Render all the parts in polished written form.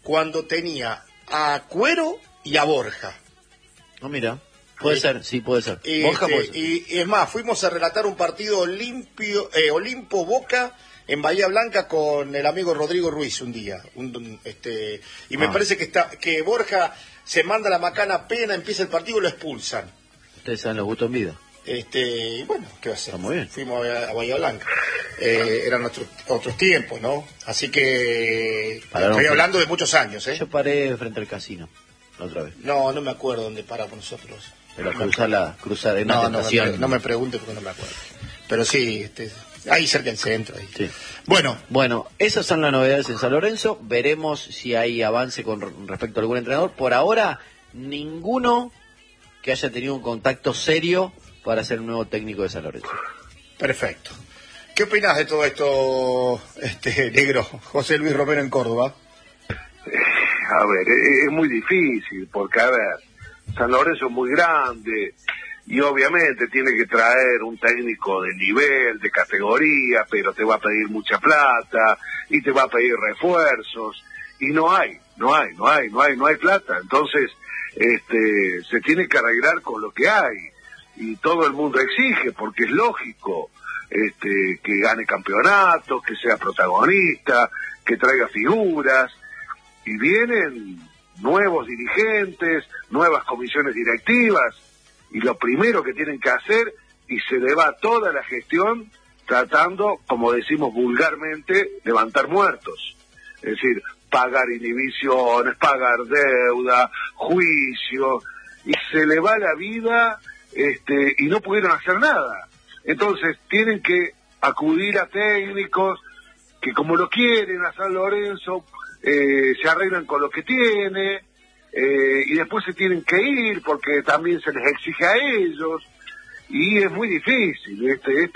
cuando tenía a Cuero y a Borja. No, mira, puede ser, sí, puede ser. Borja puede ser. Y es más, fuimos a relatar un partido Olimpo Boca en Bahía Blanca con el amigo Rodrigo Ruiz un día. Y me parece que Borja se manda la macana pena, empieza el partido y lo expulsan. Ustedes saben los gustos en vida. Bueno, ¿qué va a hacer? Está muy bien. Fuimos a Bahía Blanca. Eran otros tiempos, ¿no? Así que estoy hablando de muchos años, ¿eh? Yo paré frente al casino la otra vez. No me acuerdo dónde paramos nosotros. Pero cruzar de una tentación. No me pregunte porque no me acuerdo. Pero sí, ahí cerca del centro. Ahí. Sí. Bueno, esas son las novedades en San Lorenzo. Veremos si hay avance con respecto a algún entrenador. Por ahora, ninguno que haya tenido un contacto serio para ser un nuevo técnico de San Lorenzo. Perfecto. ¿Qué opinás de todo esto, negro? José Luis Romero en Córdoba. A ver, es muy difícil, porque, a ver, San Lorenzo es muy grande, y obviamente tiene que traer un técnico de nivel, de categoría, pero te va a pedir mucha plata, y te va a pedir refuerzos, y no hay plata. Entonces, se tiene que arreglar con lo que hay, y todo el mundo exige, porque es lógico, que gane campeonatos, que sea protagonista, que traiga figuras, y vienen nuevos dirigentes, nuevas comisiones directivas, y lo primero que tienen que hacer, y se le va toda la gestión tratando, como decimos vulgarmente, levantar muertos. Es decir, pagar inhibiciones, pagar deuda, juicio, y se le va la vida, y no pudieron hacer nada. Entonces tienen que acudir a técnicos que, como lo quieren a San Lorenzo, se arreglan con lo que tiene, y después se tienen que ir porque también se les exige a ellos, y es muy difícil.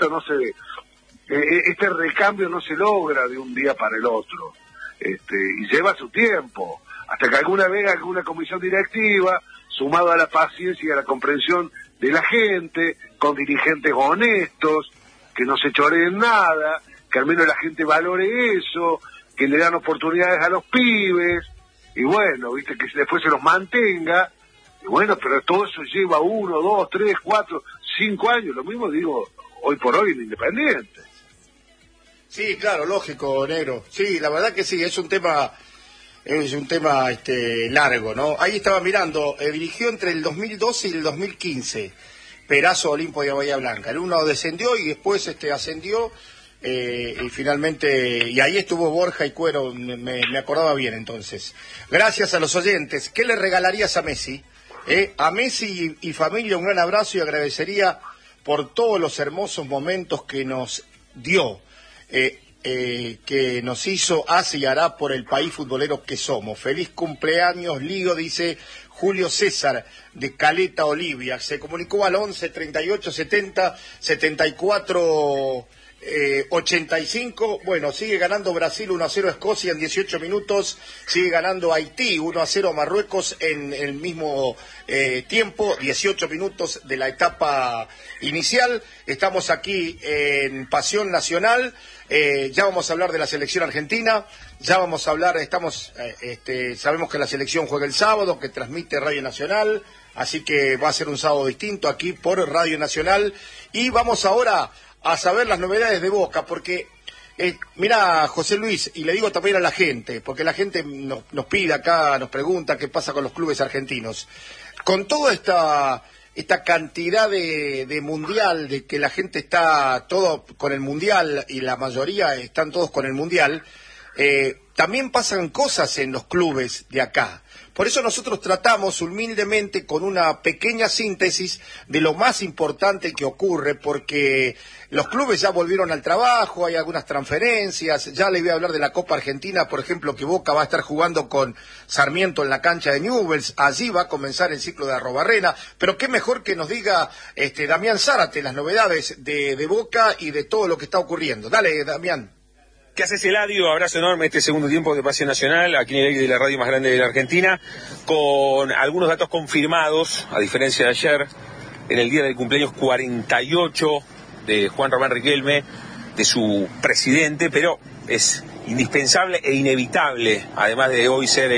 Este recambio no se logra de un día para el otro, y lleva su tiempo, hasta que alguna vez alguna comisión directiva, sumado a la paciencia y a la comprensión de la gente, con dirigentes honestos, que no se choreen nada, que al menos la gente valore eso, que le dan oportunidades a los pibes, y bueno, viste, que después se los mantenga, y bueno, pero todo eso lleva 1, 2, 3, 4, 5 años, lo mismo digo hoy por hoy en Independiente. Sí, claro, lógico, negro. Sí, la verdad que sí, es un tema largo, ¿no? Ahí estaba mirando, dirigió entre el 2012 y el 2015, Perazo, Olimpo y Bahía Blanca. El uno descendió y después ascendió, y finalmente, y ahí estuvo Borja y Cuero, me acordaba bien entonces. Gracias a los oyentes. ¿Qué le regalarías a Messi? A Messi y familia un gran abrazo, y agradecería por todos los hermosos momentos que nos dio, que nos hizo, hace y hará por el país futbolero que somos. Feliz cumpleaños, Lío, dice Julio César de Caleta, Olivia. Se comunicó al 11 38 70 74 85. Bueno, sigue ganando Brasil 1-0 Escocia en 18 minutos, sigue ganando Haití 1-0 Marruecos en el mismo tiempo, 18 minutos de la etapa inicial. Estamos aquí en Pasión Nacional. Ya vamos a hablar de la selección argentina, ya vamos a hablar, sabemos que la selección juega el sábado, que transmite Radio Nacional, así que va a ser un sábado distinto aquí por Radio Nacional, y vamos ahora a saber las novedades de Boca, porque mira, José Luis, y le digo también a la gente, porque la gente nos pide acá, nos pregunta qué pasa con los clubes argentinos. Con toda esta cantidad de mundial, de que la gente está todo con el mundial, y la mayoría están todos con el mundial, también pasan cosas en los clubes de acá. Por eso nosotros tratamos humildemente con una pequeña síntesis de lo más importante que ocurre, porque los clubes ya volvieron al trabajo, hay algunas transferencias, ya le voy a hablar de la Copa Argentina, por ejemplo, que Boca va a estar jugando con Sarmiento en la cancha de Newell's, allí va a comenzar el ciclo de Arrobarrena, pero qué mejor que nos diga Damián Zárate las novedades de Boca y de todo lo que está ocurriendo. Dale, Damián. ¿Qué haces, Eladio? Abrazo enorme este segundo tiempo de Pasión Nacional, aquí en el aire de la radio más grande de la Argentina, con algunos datos confirmados, a diferencia de ayer, en el día del cumpleaños 48 de Juan Román Riquelme, de su presidente, pero es indispensable e inevitable, además de hoy ser